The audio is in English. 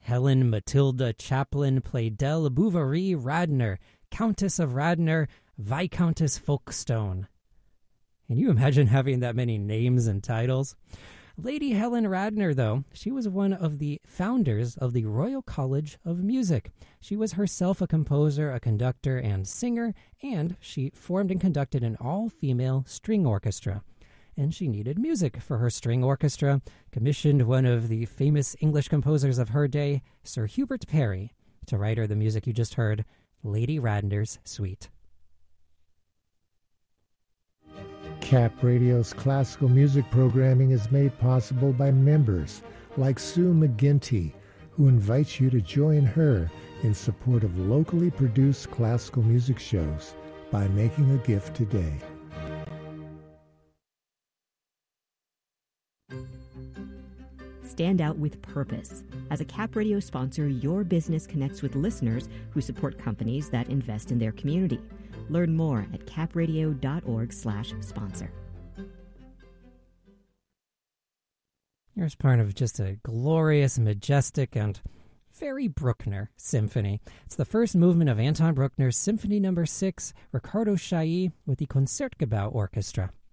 Helen Matilda Chaplin Pleydell Bouverie Radnor, Countess of Radnor, Viscountess Folkestone. Can you imagine having that many names and titles? Lady Helen Radnor, though, she was one of the founders of the Royal College of Music. She was herself a composer, a conductor, and singer, and she formed and conducted an all-female string orchestra. And she needed music for her string orchestra, commissioned one of the famous English composers of her day, Sir Hubert Parry, to write her the music you just heard, Lady Radnor's Suite. Cap Radio's classical music programming is made possible by members like Sue McGinty, who invites you to join her in support of locally produced classical music shows by making a gift today. Stand out with purpose. As a Cap Radio sponsor, your business connects with listeners who support companies that invest in their community. Learn more at capradio.org/sponsor. Here's part of just a glorious, majestic, and very Bruckner symphony. It's the first movement of Anton Bruckner's Symphony No. 6, Riccardo Chailly with the Concertgebouw Orchestra.